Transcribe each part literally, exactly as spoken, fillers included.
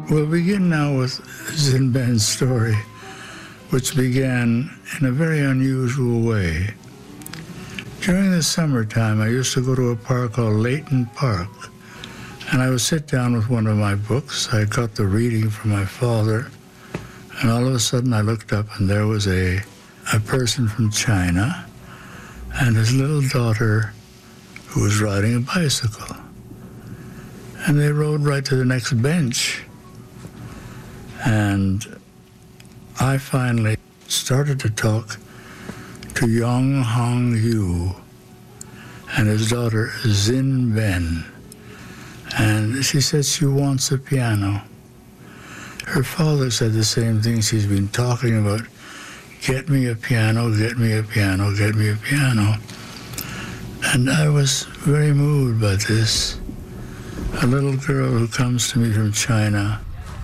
We'll begin now with Zinben's story, which began in a very unusual way. During the summertime, I used to go to a park called Leighton Park, and I would sit down with one of my books. I got the reading from my father, and all of a sudden I looked up, and there was a, a person from China and his little daughter who was riding a bicycle. And they rode right to the next bench. And I finally started to talk to Yong Hong Yu and his daughter Zin Ben. And she said she wants a piano. Her father said the same thing she's been talking about. Get me a piano, get me a piano, get me a piano. And I was very moved by this. A little girl who comes to me from China.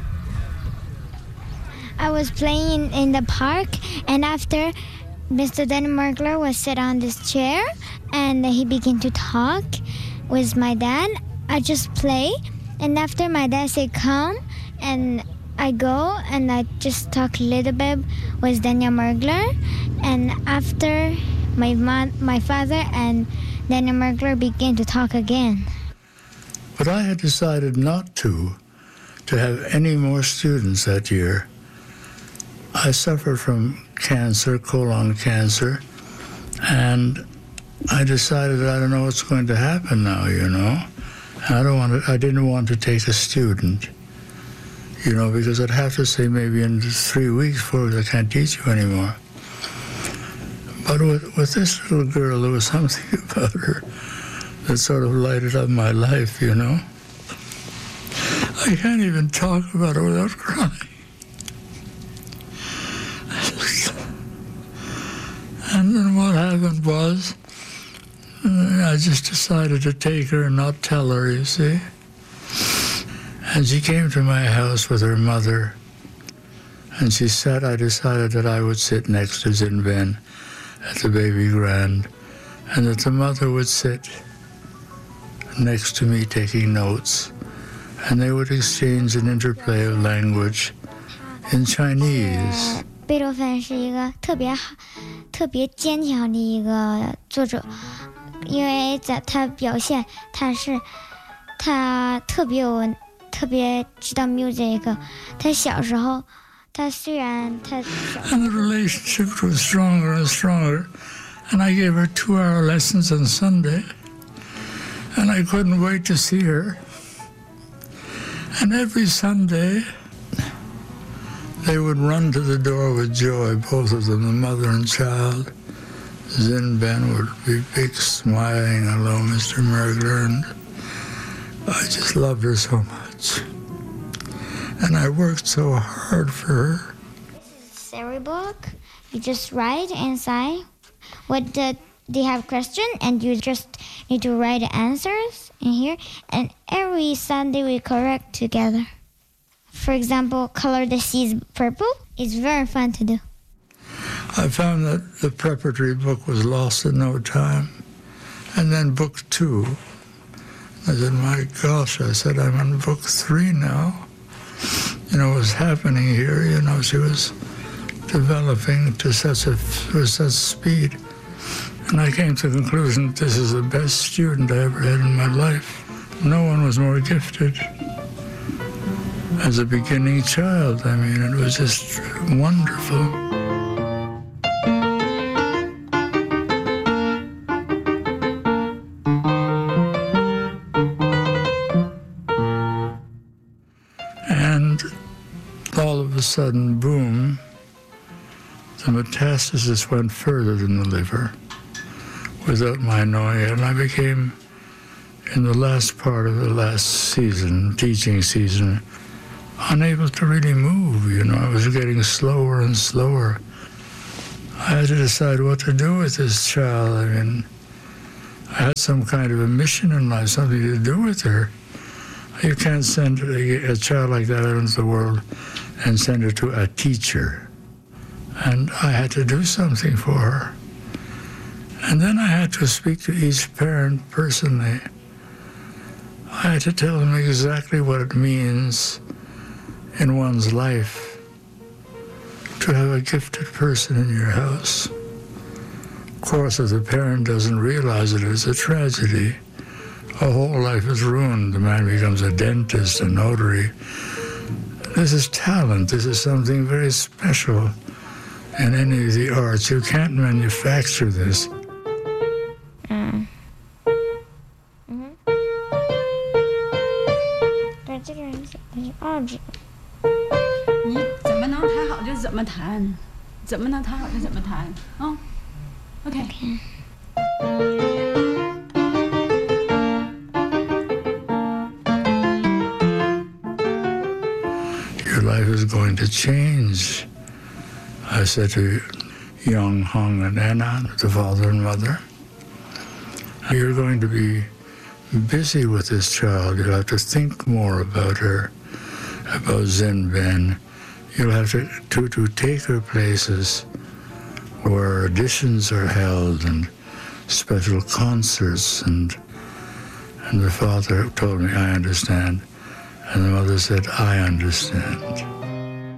I was playing in the park, and after Mister Denmarkler was sit on this chair, and he began to talk with my dad. I just play, and after my dad said come, and I go and I just talk a little bit with Daniel Mergler, and after my mom, my father and Daniel Mergler began to talk again. But I had decided not to, to have any more students that year. I suffered from cancer, colon cancer, and I decided I don't know what's going to happen now, you know. And I don't want to, I didn't want to take a student, you know, because I'd have to say maybe in three weeks, four weeks, I can't teach you anymore. But with, with this little girl, there was something about her that sort of lighted up my life, you know. I can't even talk about it without crying. And then what happened was, I just decided to take her and not tell her, you see. And she came to my house with her mother, and she said, I decided that I would sit next to Zinben at the baby grand, and that the mother would sit next to me taking notes, and they would exchange an interplay of language in Chinese. 贝多芬是一个特别好、特别坚强的一个作者，因为在他表现，他是他特别有、特别知道 music。他小时候，他虽然他。 And the relationship grew stronger and stronger, and I gave her two-hour lessons on Sunday, and I couldn't wait to see her. And every Sunday, they would run to the door with joy, both of them, the mother and child. Zinben would be big, smiling, hello, Mister Mergler, and I just loved her so much. And I worked so hard for her. This is a storybook. You just write inside what the, they have question, and you just need to write the answers in here. And every Sunday we correct together. For example, color the seeds purple. It's very fun to do. I found that the preparatory book was lost in no time. And then book two. I said, my gosh, I said, I'm on book three now. You know, what's happening here, you know, she was developing to such a, with such speed. And I came to the conclusion that this is the best student I ever had in my life. No one was more gifted. As a beginning child, I mean, it was just wonderful. And all of a sudden, boom, the metastasis went further than the liver without my knowing it. And I became, in the last part of the last season, teaching season, unable to really move, you know. I was getting slower and slower. I had to decide what to do with this child. I mean, I had some kind of a mission in life, something to do with her. You can't send a, a child like that out into the world and send her to a teacher. And I had to do something for her. And then I had to speak to each parent personally. I had to tell them exactly what it means in one's life to have a gifted person in your house. Of course, if the parent doesn't realize it, it's a tragedy. A whole life is ruined. The man becomes a dentist, a notary. This is talent. This is something very special in any of the arts. You can't manufacture this. Mm. Mm-hmm. 对，这个人是二指。 你怎么能弹好就怎么弹，怎么能弹好就怎么弹啊。OK。 Your life is going to change. I said to young Hong and Anna, the father and mother, you're going to be busy with this child. You'll have to think more about her, about Zen Ben. You'll have to, to, to take her places where auditions are held and special concerts. And, and the father told me, I understand. And the mother said, I understand.